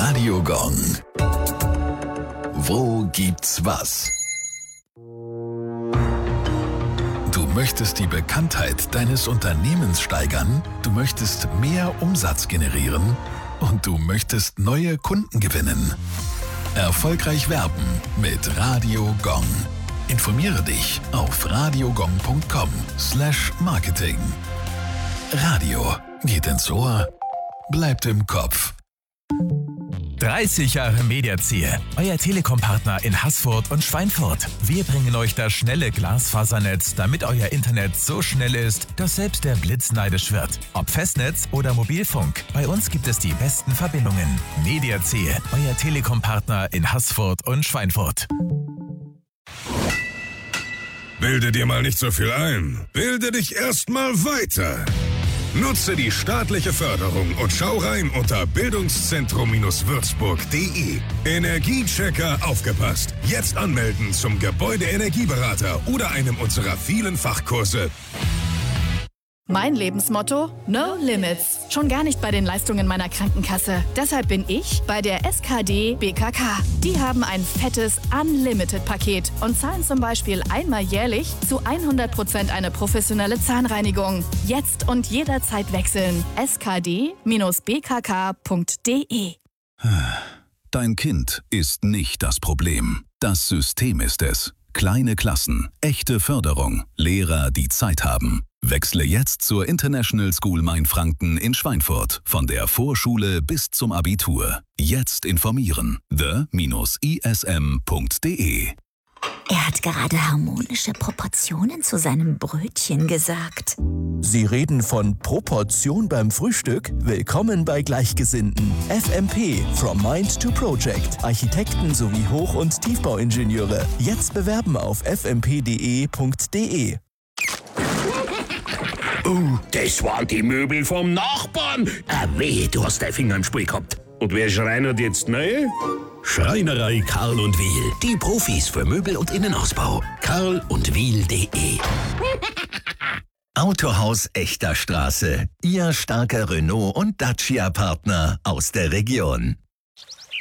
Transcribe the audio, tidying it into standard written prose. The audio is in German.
Radio Gong. Wo gibt's was? Du möchtest die Bekanntheit deines Unternehmens steigern, du möchtest mehr Umsatz generieren und du möchtest neue Kunden gewinnen. Erfolgreich werben mit Radio Gong. Informiere dich auf radiogong.com/marketing. Radio geht ins Ohr, bleibt im Kopf. 30 Jahre Mediazier, euer Telekom-Partner in Haßfurt und Schweinfurt. Wir bringen euch das schnelle Glasfasernetz, damit euer Internet so schnell ist, dass selbst der Blitz neidisch wird. Ob Festnetz oder Mobilfunk, bei uns gibt es die besten Verbindungen. Mediazier, euer Telekom-Partner in Haßfurt und Schweinfurt. Bilde dir mal nicht so viel ein. Bilde dich erst mal weiter. Nutze die staatliche Förderung und schau rein unter bildungszentrum-würzburg.de. Energiechecker aufgepasst. Jetzt anmelden zum Gebäudeenergieberater oder einem unserer vielen Fachkurse. Mein Lebensmotto? No Limits. Schon gar nicht bei den Leistungen meiner Krankenkasse. Deshalb bin ich bei der SKD BKK. Die haben ein fettes Unlimited-Paket und zahlen zum Beispiel einmal jährlich zu 100% eine professionelle Zahnreinigung. Jetzt und jederzeit wechseln. skd-bkk.de. Dein Kind ist nicht das Problem. Das System ist es. Kleine Klassen, echte Förderung, Lehrer, die Zeit haben. Wechsle jetzt zur International School Mainfranken in Schweinfurt. Von der Vorschule bis zum Abitur. Jetzt informieren. the-ism.de. Er hat gerade harmonische Proportionen zu seinem Brötchen gesagt. Sie reden von Proportion beim Frühstück? Willkommen bei Gleichgesinnten. FMP, From Mind to Project. Architekten sowie Hoch- und Tiefbauingenieure. Jetzt bewerben auf fmp.de.de. Oh, das waren die Möbel vom Nachbarn. Wehe, du hast deinen Finger im Spiel gehabt. Und wer schreinert jetzt neu? Schreinerei Karl und Wiel. Die Profis für Möbel und Innenausbau. karlundwiel.de. Autohaus Echter Straße. Ihr starker Renault- und Dacia-Partner aus der Region.